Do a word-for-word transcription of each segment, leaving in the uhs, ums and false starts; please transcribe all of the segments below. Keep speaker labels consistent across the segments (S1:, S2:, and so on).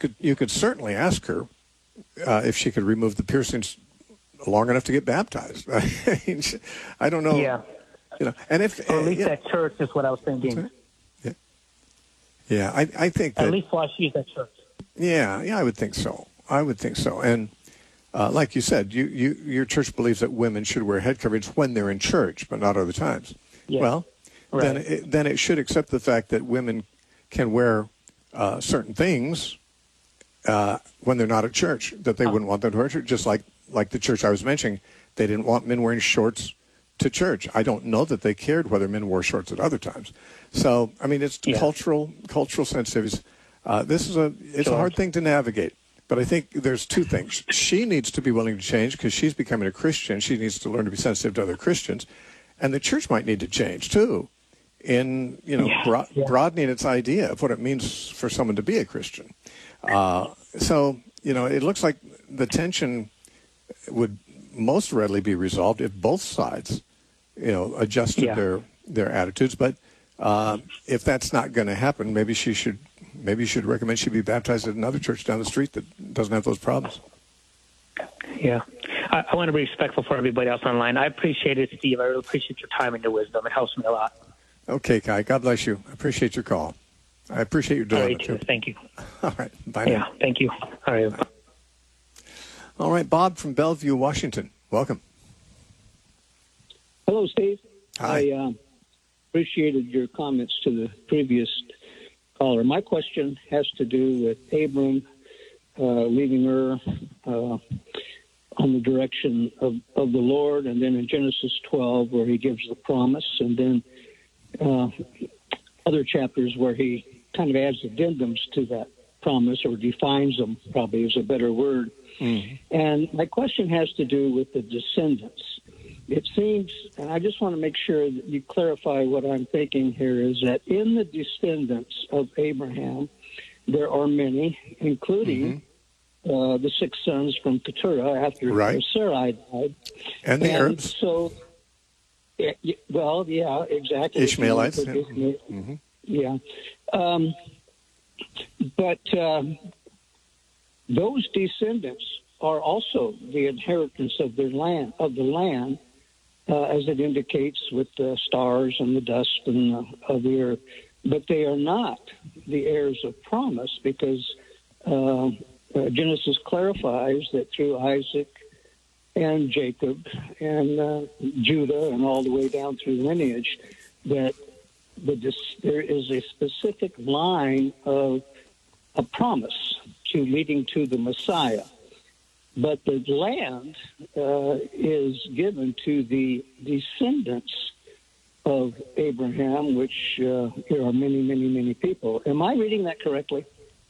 S1: could you could certainly ask her uh, if she could remove the piercings long enough to get baptized. I mean, I don't know.
S2: Yeah.
S1: You know, and if
S2: or at least
S1: uh, yeah.
S2: at church is what I was thinking.
S1: Yeah, yeah. I, I think that
S2: at least while she's at church.
S1: Yeah, yeah, I would think so. I would think so. And uh, like you said, you, you your church believes that women should wear head coverings when they're in church, but not other times.
S2: Yeah.
S1: Well,
S2: right.
S1: then it, then it should accept the fact that women can wear uh, certain things uh, when they're not at church that they wouldn't want them to wear at church. Just like like the church I was mentioning, they didn't want men wearing shorts to church. I don't know that they cared whether men wore shorts at other times. So, I mean, it's
S2: yeah.
S1: cultural cultural sensitivities. Uh, this is a it's
S2: sure.
S1: a hard thing to navigate. But I think there's two things. She needs to be willing to change because she's becoming a Christian. She needs to learn to be sensitive to other Christians. And the church might need to change, too, in, you know,
S2: yeah.
S1: bro-
S2: Yeah.
S1: broadening its idea of what it means for someone to be a Christian. Uh, so, you know, it looks like the tension would most readily be resolved if both sides, you know, adjusted
S2: yeah.
S1: their, their attitudes. But uh, if that's not going to happen, maybe she should maybe you should recommend she be baptized at another church down the street that doesn't have those problems.
S2: Yeah. I, I want to be respectful for everybody else online. I appreciate it, Steve. I really appreciate your time and your wisdom. It helps me a lot.
S1: Okay, Kai. God bless you. I appreciate your call. I appreciate you doing
S2: All right,
S1: it, too.
S2: Thank you.
S1: All right. Bye
S2: yeah,
S1: now.
S2: Thank you. All right. Bye.
S1: All right, Bob from Bellevue, Washington. Welcome.
S3: Hello, Steve.
S1: Hi.
S3: I uh, appreciated your comments to the previous caller. My question has to do with Abram uh, leaving Ur uh, on the direction of, of the Lord, and then in Genesis twelve where he gives the promise, and then uh, other chapters where he kind of adds addendums to that promise, or defines them, probably is a better word. Mm-hmm. And my question has to do with the descendants. It seems, and I just want to make sure that you clarify what I'm thinking here, is that in the descendants of Abraham, there are many, including mm-hmm. uh, the six sons from Keturah after
S1: right.
S3: Sarai died.
S1: And the
S3: and
S1: Arabs.
S3: So, well, yeah, exactly.
S1: Ishmaelites.
S3: Yeah.
S1: Mm-hmm.
S3: yeah. Um, but um, those descendants are also the inheritance of their land, of the land, uh, as it indicates with the stars and the dust and the, of the earth. But they are not the heirs of promise, because uh, uh, Genesis clarifies that through Isaac and Jacob and uh, Judah and all the way down through lineage, that the, there is a specific line of a promise to leading to the Messiah. But the land uh, is given to the descendants of Abraham, which uh, there are many, many, many people. Am I reading that correctly?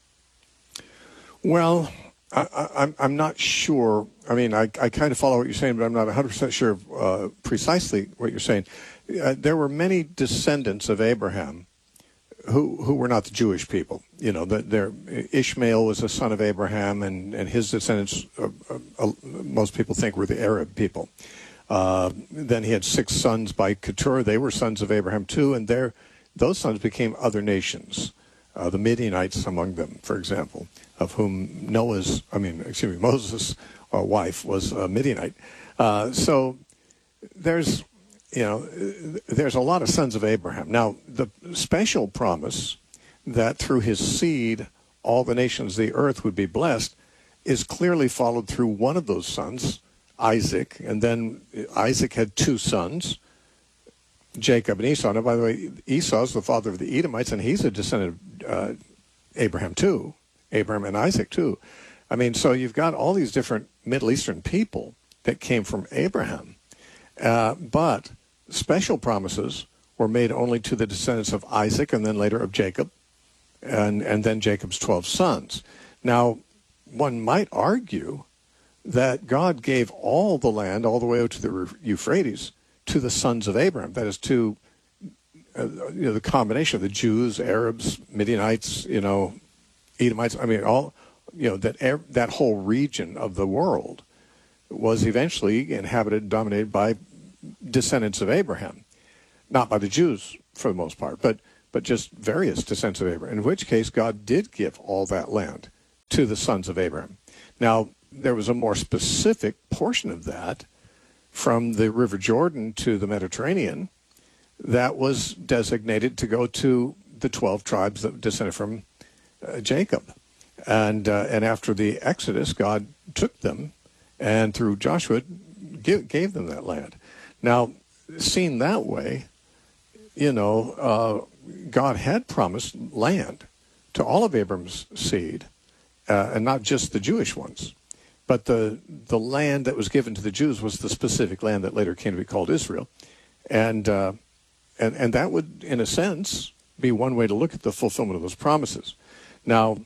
S1: Well, I, I, I'm I'm not sure. I mean, I, I kind of follow what you're saying, but I'm not one hundred percent sure of uh, precisely what you're saying. Uh, there were many descendants of Abraham who who were not the Jewish people. You know, that there Ishmael was a son of Abraham, and, and his descendants, uh, uh, most people think, were the Arab people. Uh, then he had six sons by Keturah. They were sons of Abraham too, and their those sons became other nations. Uh, the Midianites among them, for example, of whom Noah's, I mean, excuse me, Moses' uh, wife was a Midianite. Uh, so there's, you know, there's a lot of sons of Abraham. Now, the special promise that through his seed all the nations of the earth would be blessed is clearly followed through one of those sons, Isaac, and then Isaac had two sons, Jacob and Esau. Now, by the way, Esau's the father of the Edomites, and he's a descendant of uh, Abraham too, Abraham and Isaac too. I mean, so you've got all these different Middle Eastern people that came from Abraham, uh, but special promises were made only to the descendants of Isaac and then later of Jacob, and, and then Jacob's twelve sons. Now, one might argue that God gave all the land, all the way out to the Euphrates, to the sons of Abraham. That is, to uh, you know, the combination of the Jews, Arabs, Midianites, you know, Edomites. I mean, all, you know, that er, that whole region of the world was eventually inhabited, dominated by descendants of Abraham, not by the Jews for the most part, but but just various descendants of Abraham. In which case, God did give all that land to the sons of Abraham. Now, there was a more specific portion of that from the River Jordan to the Mediterranean that was designated to go to the twelve tribes that descended from uh, Jacob. And uh, and after the Exodus, God took them and through Joshua give, gave them that land. Now, seen that way, you know, uh, God had promised land to all of Abram's seed, uh, and not just the Jewish ones. But the the land that was given to the Jews was the specific land that later came to be called Israel. And, uh, and, and that would, in a sense, be one way to look at the fulfillment of those promises. Now,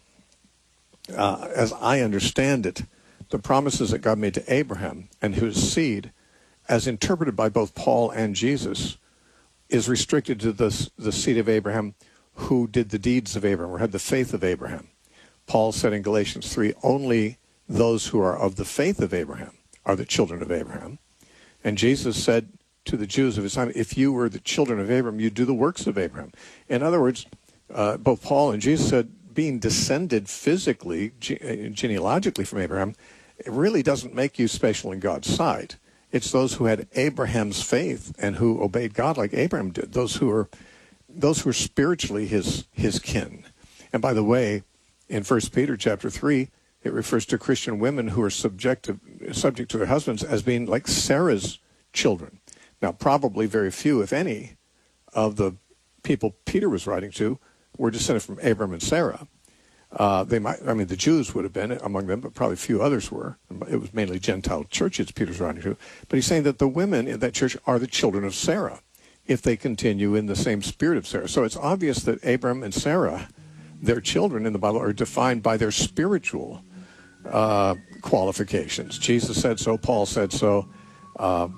S1: uh, as I understand it, the promises that God made to Abraham and his seed, as interpreted by both Paul and Jesus, is restricted to the, the seed of Abraham who did the deeds of Abraham or had the faith of Abraham. Paul said in Galatians three, only those who are of the faith of Abraham are the children of Abraham. And Jesus said to the Jews of his time, if you were the children of Abraham, you'd do the works of Abraham. In other words, uh, both Paul and Jesus said being descended physically, ge- genealogically from Abraham, it really doesn't make you special in God's sight. It's those who had Abraham's faith and who obeyed God like Abraham did, those who are those who are spiritually his his kin. And by the way, in First Peter chapter three, it refers to Christian women who are subject to, subject to their husbands as being like Sarah's children. Now, probably very few, if any, of the people Peter was writing to were descended from Abram and Sarah. Uh, they might, I mean, the Jews would have been among them, but probably few others were. It was mainly Gentile churches Peter's writing to. But he's saying that the women in that church are the children of Sarah if they continue in the same spirit of Sarah. So it's obvious that Abram and Sarah, their children in the Bible, are defined by their spiritual uh, qualifications. Jesus said so. Paul said so. Uh,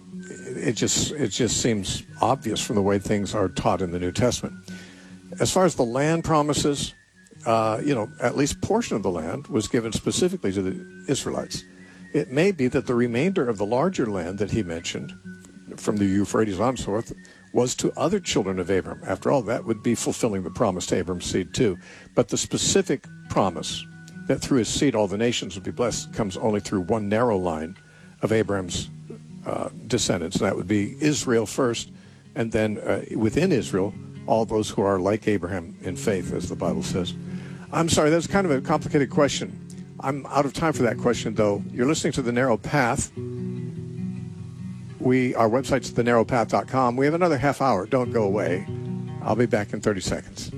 S1: it just it just seems obvious from the way things are taught in the New Testament. As far as the land promises, uh, you know, at least portion of the land was given specifically to the Israelites. It may be that the remainder of the larger land that he mentioned, from the Euphrates on forth, was to other children of Abram. After all, that would be fulfilling the promise to Abram's seed too. But the specific promise that through his seed all the nations would be blessed comes only through one narrow line of Abram's uh, descendants. And that would be Israel first, and then uh, within Israel, all those who are like Abraham in faith, as the Bible says. I'm sorry, that's kind of a complicated question. I'm out of time for that question, though. You're listening to The Narrow Path. We, our website's the narrow path dot com. We have another half hour. Don't go away. I'll be back in thirty seconds.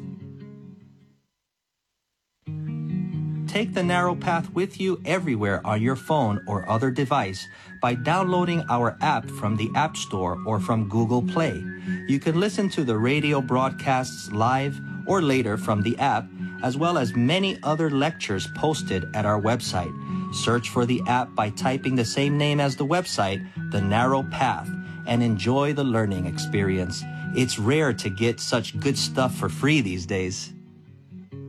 S4: Take The Narrow Path with you everywhere on your phone or other device by downloading our app from the App Store or from Google Play. You can listen to the radio broadcasts live or later from the app, as well as many other lectures posted at our website. Search for the app by typing the same name as the website, The Narrow Path, and enjoy the learning experience. It's rare to get such good stuff for free these days.